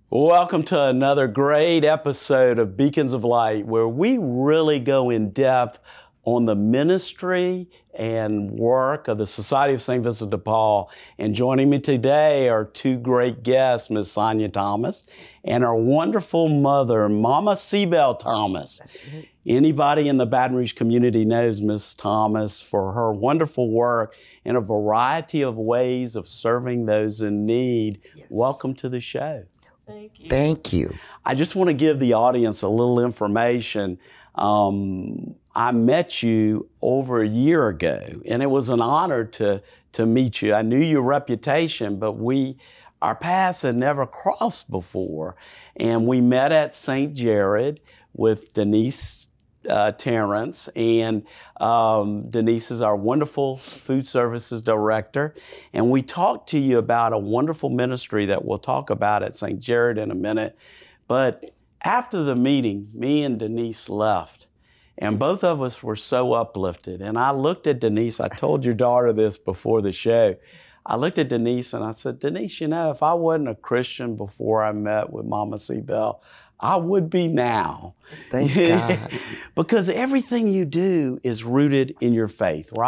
Welcome to another great episode of Beacons of Light, where we really go in depth on the ministry and work of the Society of St. Vincent de Paul. And joining me today are two great guests, Ms. Sonia Thomas and our wonderful mother, Mama Seabell Thomas. Anybody in the Baton Rouge community knows Ms. Thomas for her wonderful work in a variety of ways of serving those in need. Yes. Welcome to the show. Thank you. Thank you. I just want to give the audience a little information. I met you over a year ago, and it was an honor to meet you. I knew your reputation, but our paths had never crossed before. And we met at St. Jared with Denise Terrence, and Denise is our wonderful food services director, and we talked to you about a wonderful ministry that we'll talk about at St. Jared in a minute. But after the meeting, me and Denise left, and both of us were so uplifted. And I looked at Denise, I told your daughter this before the show. I looked at Denise and I said, Denise, if I wasn't a Christian before I met with Mama Seabell, I would be now. Thank God. Because everything you do is rooted in your faith, right?